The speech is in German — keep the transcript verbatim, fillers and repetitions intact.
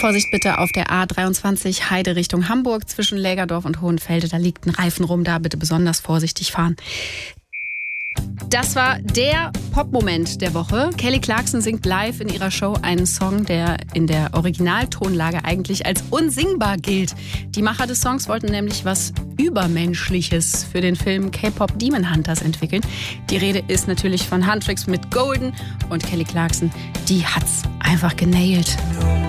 Vorsicht bitte auf der A dreiundzwanzig Heide Richtung Hamburg zwischen Lägerdorf und Hohenfelde. Da liegt ein Reifen rum, da bitte besonders vorsichtig fahren. Das war der Pop-Moment der Woche. Kelly Clarkson singt live in ihrer Show einen Song, der in der Originaltonlage eigentlich als unsingbar gilt. Die Macher des Songs wollten nämlich was Übermenschliches für den Film K-Pop Demon Hunters entwickeln. Die Rede ist natürlich von Huntrix mit Golden und Kelly Clarkson, die hat's einfach genailt.